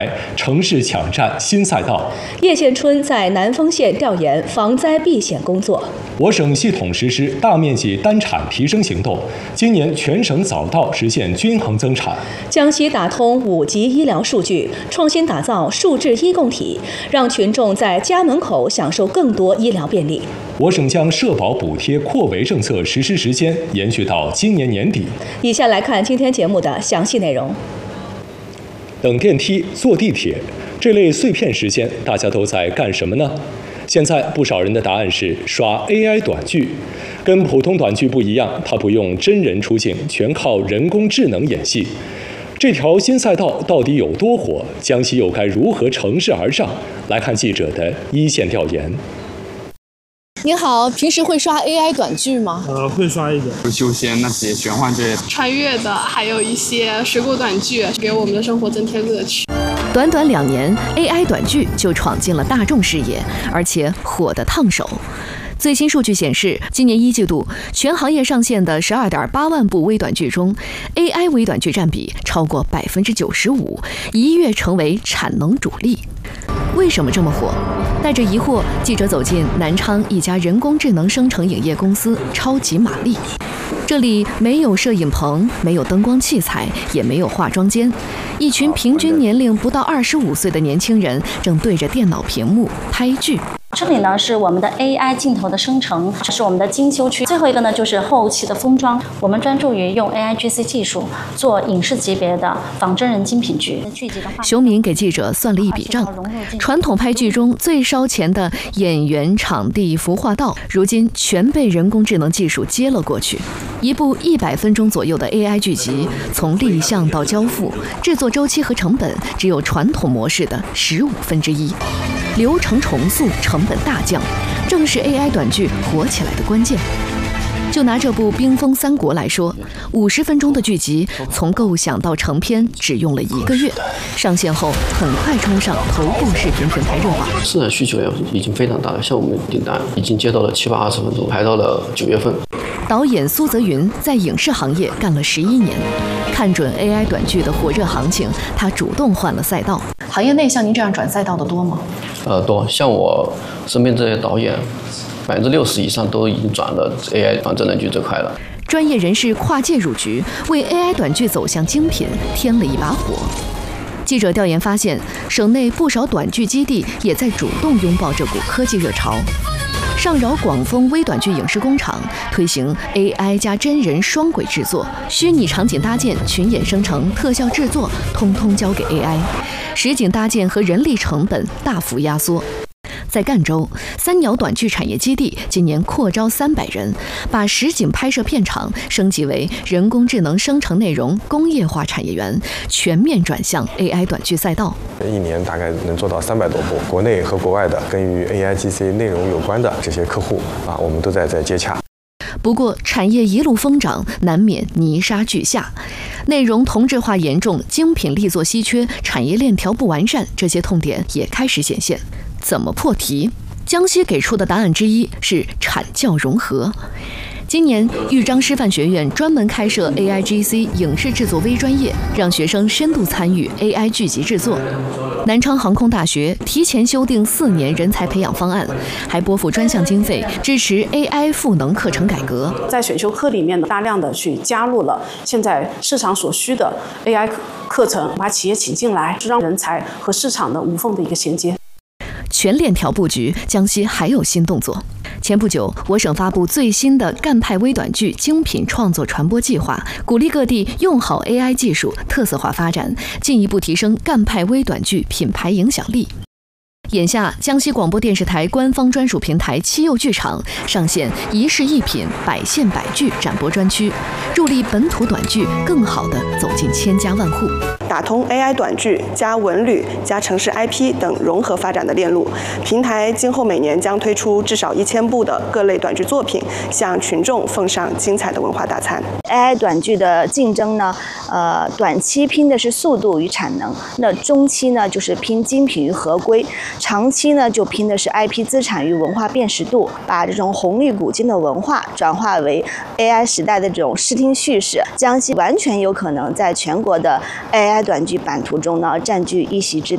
城市抢占新赛道。 叶建春在南丰县调研防灾避险工作。 我省系统实施大面积单产提升行动，今年全省早稻实现均衡增产。 江西打通5级医疗数据，创新打造数字医共体，让群众在家门口享受更多医疗便利。 我省将社保补贴扩围政策实施时间延续到今年年底。 以下来看今天节目的详细内容。 等电梯、坐地铁这类碎片时间，大家都在干什么呢？现在不少人的答案是刷 AI 短剧。跟普通短剧不一样，它不用真人出镜，全靠人工智能演戏。这条新赛道到底有多火？江西又该如何乘势而上？来看记者的一线调研。 您好，平时会刷 AI 短剧吗？ 会刷一点。 修仙那些玄幻这些穿越的，还有一些水果短剧，给我们的生活增添乐趣。 短短2年 ，AI 短剧就闯进了大众视野，而且火得烫手。最新数据显示，今年1季度全行业上线的12.8万部微短剧中 ，AI 微短剧占比超过95%，一跃成为产能主力。为什么这么火？带着疑惑，记者走进南昌一家人工智能生成影业公司超级玛丽。这里没有摄影棚，没有灯光器材，也没有化妆间，一群平均年龄不到25岁的年轻人正对着电脑屏幕拍剧。 这里呢是我们的 AI 镜头的生成，这是我们的精修区。最后一个呢就是后期的封装，我们专注于用 AIGC 技术做影视级别的仿真人精品剧。 熊敏给记者算了一笔账，传统拍剧中最烧钱的演员、场地、服化道，如今全被人工智能技术接了过去。一部100分钟左右的 AI 剧集，从立项到交付，制作周期和成本只有传统模式的1/15，流程重塑，成本大降，正是 AI 短剧火起来的关键。就拿这部《冰封三国》来说，50分钟的剧集，从构想到成片只用了1个月，上线后很快冲上头部视频平台热榜。 市场需求量已经非常大了，像我们订单已经接到了720分钟，排到了9月份。 导演苏泽云在影视行业干了11年，看准 AI 短剧的火热行情，他主动换了赛道。行业内像您这样转赛道的多吗？ 多，像我身边这些导演，60%以上都已经转了 AI 仿真人剧这块了。 专业人士跨界入局，为 AI 短剧走向精品添了一把火。记者调研发现，省内不少短剧基地也在主动拥抱这股科技热潮。上饶广丰微短剧影视工厂推行 AI 加真人双轨制作，虚拟场景搭建、群演生成、特效制作，通通交给 AI， 实景搭建和人力成本大幅压缩。在赣州，三鸟短剧产业基地今年扩招300人，把实景拍摄片场升级为人工智能生成内容工业化产业园，全面转向 AI 短剧赛道。 一年大概能做到300多部，国内和国外的跟与 AIGC 内容有关的这些客户我们都在接洽。 不过，产业一路疯涨，难免泥沙俱下，内容同质化严重，精品力作稀缺，产业链条不完善，这些痛点也开始显现。怎么破题？江西给出的答案之一是产教融合。今年，豫章师范学院专门开设 AIGC 影视制作微专业，让学生深度参与 AI 剧集制作。南昌航空大学提前修订4年人才培养方案，还拨付专项经费支持 AI 赋能课程改革。 在选修课里面大量的去加入了现在市场所需的 AI 课程，把企业请进来，让人才和市场的无缝的一个衔接。 全链条布局，江西还有新动作。前不久，我省发布最新的赣派微短剧精品创作传播计划，鼓励各地用好 AI 技术，特色化发展，进一步提升赣派微短剧品牌影响力。眼下，江西广播电视台官方专属平台七佑剧场上线一市一品、百县百剧展播专区，助力本土短剧更好地走进千家万户， 打通 AI 短剧加文旅加城市 IP 等融合发展的链路。平台今后每年将推出至少1000部的各类短剧作品，向群众奉上精彩的文化大餐。 AI 短剧的竞争呢，短期拼的是速度与产能，那中期呢就是拼精品与合规。长期呢，就拼的是 IP 资产与文化辨识度，把这种红绿古今的文化转化为 AI 时代的这种视听叙事。江西完全有可能在全国的 AI 短剧版图中呢，占据一席之地。